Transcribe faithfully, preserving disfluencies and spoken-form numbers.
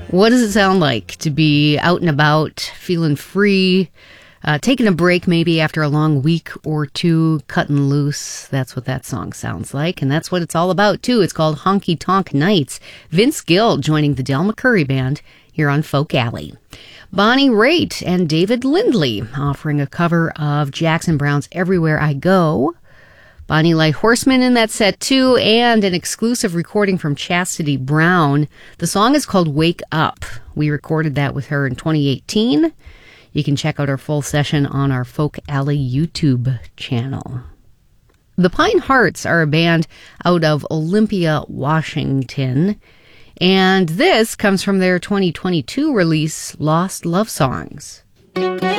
What does it sound like to be out and about, feeling free, uh, taking a break maybe after a long week or two, cutting loose? That's what that song sounds like, and that's what it's all about, too. It's called Honky Tonk Nights. Vince Gill joining the Del McCoury Band here on Folk Alley. Bonnie Raitt and David Lindley offering a cover of Jackson Browne's Everywhere I Go. Bonnie Light Horseman in that set, too, and an exclusive recording from Chastity Brown. The song is called Wake Up. We recorded that with her in twenty eighteen. You can check out our full session on our Folk Alley YouTube channel. The Pine Hearts are a band out of Olympia, Washington, and this comes from their twenty twenty-two release, Lost Love Songs.